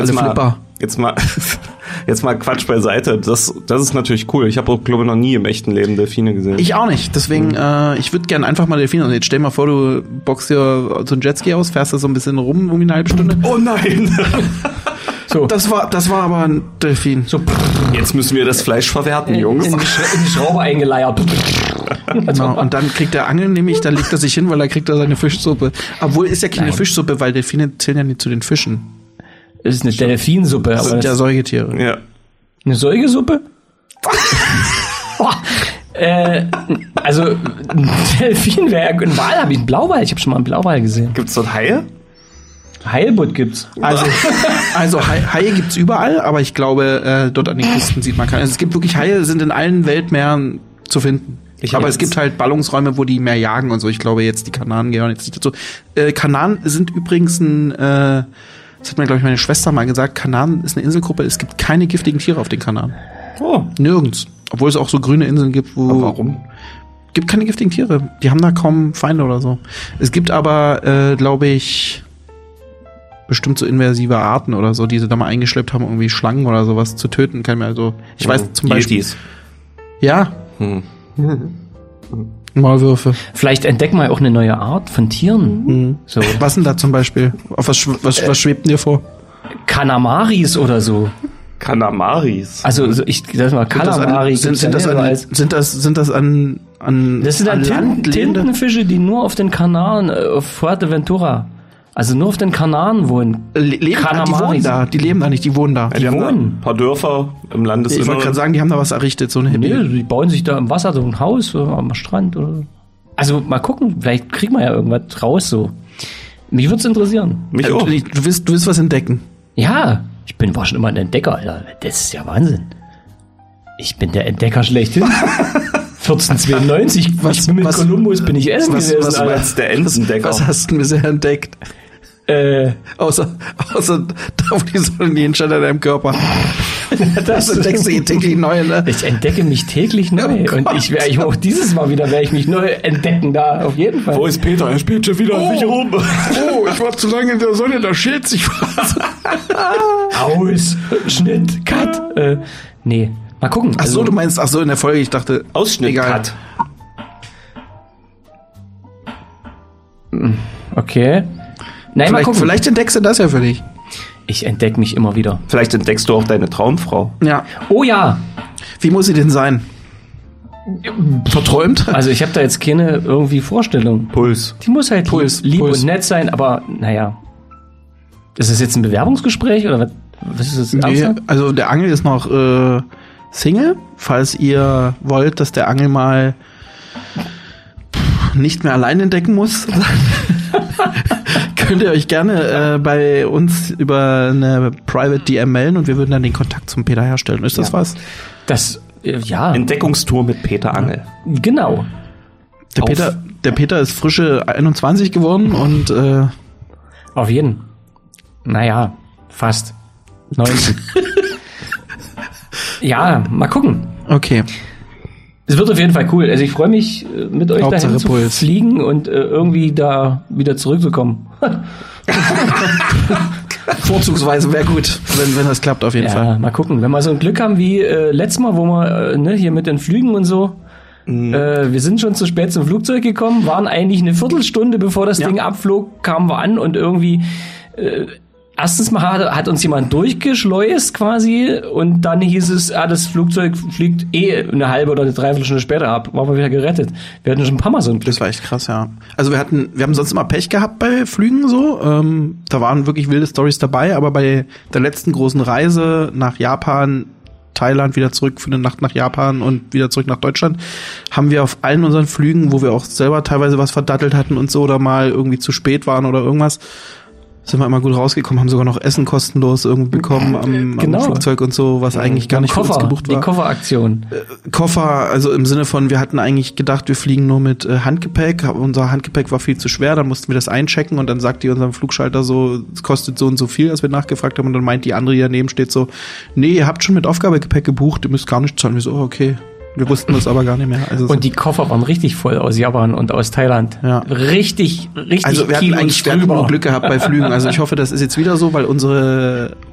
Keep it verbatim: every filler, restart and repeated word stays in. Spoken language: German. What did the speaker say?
Jetzt mal, Flipper. Jetzt mal, jetzt mal Quatsch beiseite. Das, das ist natürlich cool. Ich habe auch, glaube ich, noch nie im echten Leben Delfine gesehen. Ich auch nicht. Deswegen, mhm. äh, ich würde gerne einfach mal Delfine. Und jetzt stell mal vor, du boxst dir so ein Jetski aus, fährst da so ein bisschen rum um eine halbe Stunde. Oh nein! So. Das war, das war aber ein Delfin. So. Jetzt müssen wir das Fleisch verwerten, Jungs. In die, Sch- in die Schraube eingeleiert. Genau. Und dann kriegt er Angeln, nämlich, da legt er sich hin, weil er kriegt da seine Fischsuppe. Obwohl ist ja keine Nein. Fischsuppe, weil Delfine zählen ja nicht zu den Fischen. Es ist eine Delfinsuppe. Das sind ja Säugetiere. Ja. Eine Säugesuppe? äh, also, ein Delfin wäre ein Wal, habe ich einen Blauwal. Ich habe schon mal einen Blauwal gesehen. Gibt's dort Haie? Heilbutt gibt's. Also, also Haie gibt's überall, aber ich glaube, äh, dort an den Küsten sieht man keine. Also es gibt wirklich Haie, sind in allen Weltmeeren zu finden. Ich aber es gibt halt Ballungsräume, wo die mehr jagen und so. Ich glaube jetzt, die Kanaren gehören jetzt nicht dazu. Äh, Kanaren sind übrigens ein, äh, das hat mir, glaube ich, meine Schwester mal gesagt, Kanaren ist eine Inselgruppe, es gibt keine giftigen Tiere auf den Kanaren. Oh. Nirgends. Obwohl es auch so grüne Inseln gibt, wo... Aber warum? Gibt keine giftigen Tiere. Die haben da kaum Feinde oder so. Es gibt aber, äh, glaube ich, bestimmt so invasive Arten oder so, die sie da mal eingeschleppt haben, irgendwie Schlangen oder sowas zu töten. Kann mir also, ich ja, weiß zum Beispiel... Yetis. Ja. Hm. Maulwürfe. Vielleicht entdecken wir auch eine neue Art von Tieren. Mhm. So. Was denn da zum Beispiel? Auf was, was, äh, was schwebt denn dir vor? Kalamaris oder so. Kalamaris? Also ich sag mal, Kalamari. Sind, sind, das an, sind das sind das an an Das sind an dann Tintenfische, die nur auf den Kanaren, auf Fuerteventura, also nur auf den Kanaren wohnen. Leben, die wohnen da, die leben da nicht, die wohnen da. Ja, die, die haben wohnen. Da ein paar Dörfer im Landesinneren. Ich wollte gerade sagen, die haben da was errichtet, so eine Nee, die bauen sich da im Wasser so ein Haus oder am Strand oder. Also mal gucken, vielleicht kriegen wir ja irgendwas raus so. Mich würde es interessieren. Mich also, auch. Du willst, du willst was entdecken. Ja, ich bin war schon immer ein Entdecker, Alter. Das ist ja Wahnsinn. Ich bin der Entdecker schlechthin. vierzehnhundertzweiundneunzig, was, ich bin mit was, Kolumbus bin ich essen was, gewesen. Was Alter. meinst der Entdecker? Was hast du bisher entdeckt? Äh, außer, außer da, wo die Sonne stand an deinem Körper. Das entdeckst du täglich neu, ne? Ich entdecke mich täglich neu. Oh und ich werde ich auch dieses Mal wieder werde ich mich neu entdecken, da auf jeden Fall. Wo ist Peter? Er spielt schon wieder oh, auf mich rum. Oh, ich war zu lange in der Sonne, da schält sich was. Aus, Schnitt, Cut. Äh, nee, mal gucken. Ach so, also, du meinst, ach so, in der Folge, ich dachte, Ausschnitt, egal. Cut. Okay. Nein, vielleicht, mal gucken. Vielleicht entdeckst du das ja für dich. Ich entdecke mich immer wieder. Vielleicht entdeckst du auch deine Traumfrau. Ja. Oh ja. Wie muss sie denn sein? Verträumt? Also ich habe da jetzt keine irgendwie Vorstellung. Puls. Die muss halt Puls, lieb Puls. und nett sein, aber naja. Ist das jetzt ein Bewerbungsgespräch oder was, was ist das? Nee, also der Angel ist noch äh, Single. Falls ihr wollt, dass der Angel mal nicht mehr allein entdecken muss, könnt ihr euch gerne äh, bei uns über eine Private D M melden und wir würden dann den Kontakt zum Peter herstellen. Ist das ja. was? Das, äh, ja. Entdeckungstour mit Peter Angel. Genau. Der Peter, der Peter ist frische einundzwanzig geworden und äh, auf jeden. Naja, fast. neunzehn. Ja, mal gucken. Okay. Es wird auf jeden Fall cool. Also ich freue mich, mit euch Hauptsache dahin zu Puls. fliegen und äh, irgendwie da wieder zurückzukommen. Vorzugsweise wäre gut, wenn, wenn das klappt auf jeden ja, Fall. Mal gucken. Wenn wir so ein Glück haben wie äh, letztes Mal, wo wir äh, ne, hier mit den Flügen und so, mhm. äh, wir sind schon zu spät zum Flugzeug gekommen, waren eigentlich eine Viertelstunde, bevor das ja. Ding abflog, kamen wir an und irgendwie äh, erstens mal hat, hat uns jemand durchgeschleust quasi und dann hieß es, ah, das Flugzeug fliegt eh eine halbe oder eine Dreiviertelstunde später ab. Waren wir wieder gerettet. Wir hatten schon ein paar Mal so ein Glück. Das war echt krass, ja. Also wir hatten, wir haben sonst immer Pech gehabt bei Flügen so. Ähm, da waren wirklich wilde Storys dabei, aber bei der letzten großen Reise nach Japan, Thailand, wieder zurück für eine Nacht nach Japan und wieder zurück nach Deutschland, haben wir auf allen unseren Flügen, wo wir auch selber teilweise was verdattelt hatten und so oder mal irgendwie zu spät waren oder irgendwas, sind wir immer gut rausgekommen, haben sogar noch Essen kostenlos irgendwie bekommen am, genau. am Flugzeug und so, was eigentlich gar nicht Koffer, für uns gebucht war. Die Kofferaktion. Äh, Koffer, also im Sinne von, wir hatten eigentlich gedacht, wir fliegen nur mit äh, Handgepäck. Unser Handgepäck war viel zu schwer, dann mussten wir das einchecken und dann sagt die unserem Flugschalter so, es kostet so und so viel, als wir nachgefragt haben und dann meint die andere, die daneben steht so, nee, ihr habt schon mit Aufgabegepäck gebucht, ihr müsst gar nicht zahlen. Wir so, oh, okay. Wir wussten das aber gar nicht mehr. Also und die Koffer waren richtig voll aus Japan und aus Thailand. Ja. Richtig, richtig Also wir hatten eigentlich wir hatten nur Glück gehabt bei Flügen. Also ich hoffe, das ist jetzt wieder so, weil unsere